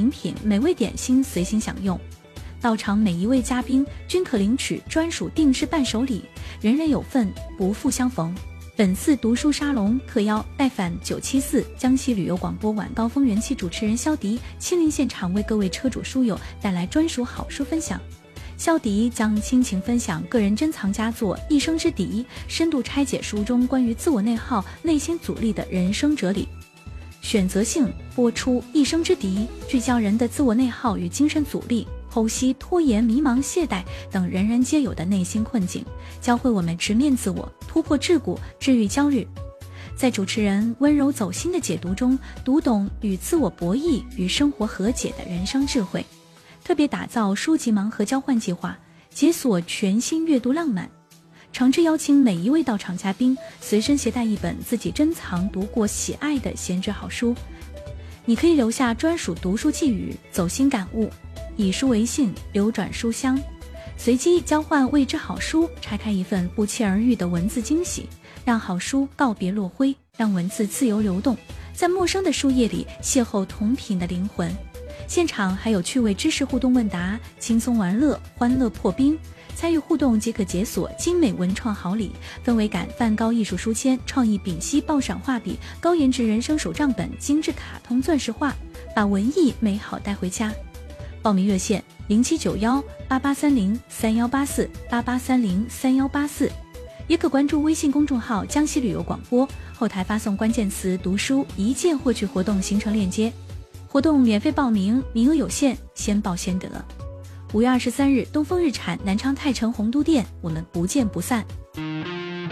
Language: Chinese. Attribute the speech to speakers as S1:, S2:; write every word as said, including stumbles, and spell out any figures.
S1: 饮品、美味点心随心享用。到场每一位嘉宾均可领取专属定制伴手礼，人人有份，不负相逢。本次读书沙龙特邀 F M 九七四江西旅游广播晚高峰人气主持人肖迪亲临现场，为各位车主书友带来专属好书分享。肖迪将倾情分享个人珍藏佳作《一生之敌》，深度拆解书中关于自我内耗、内心阻力的人生哲理。选择性播出《一生之敌》，聚焦人的自我内耗与精神阻力，剖析拖延、迷茫、懈怠等人人皆有的内心困境，教会我们直面自我，突破桎梏，治愈焦虑。在主持人温柔走心的解读中，读懂与自我博弈与生活和解的人生智慧。特别打造书籍盲盒交换计划，解锁全新阅读浪漫。诚挚邀请每一位到场嘉宾随身携带一本自己珍藏、读过、喜爱的闲置好书，你可以留下专属读书寄语、走心感悟，以书为信，流转书香，随机交换未知好书，拆开一份不期而遇的文字惊喜，让好书告别落灰，让文字自由流动，在陌生的书页里邂逅同频的灵魂。现场还有趣味知识互动问答，轻松玩乐，欢乐破冰。参与互动即可解锁精美文创好礼，氛围感梵高艺术书签、创意丙烯爆闪画笔、高颜值人生手账本、精致卡通钻石画，把文艺美好带回家。报名热线零七九幺八八三零三幺八四八八三零三幺八四，也可关注微信公众号江西旅游广播，后台发送关键词读书，一键获取活动行程链接。活动免费报名，名额有限，先报先得。五月二十三日，东风日产南昌泰城洪都店，我们不见不散。